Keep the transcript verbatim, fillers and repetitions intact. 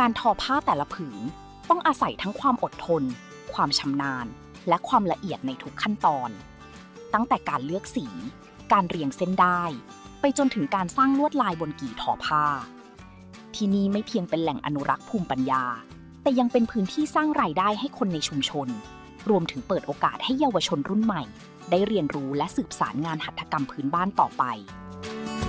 การทอผ้าแต่ละผืนต้องอาศัยทั้งความอดทนความชำนาญและความละเอียดในทุกขั้นตอนตั้งแต่การเลือกสีการเรียงเส้นได้ไปจนถึงการสร้างลวดลายบนกี่ทอผ้าที่นี่ไม่เพียงเป็นแหล่งอนุรักษ์ภูมิปัญญาแต่ยังเป็นพื้นที่สร้างรายได้ให้คนในชุมชนรวมถึงเปิดโอกาสให้เยาวชนรุ่นใหม่ได้เรียนรู้และสืบสานงานหัตถกรรมพื้นบ้านต่อไป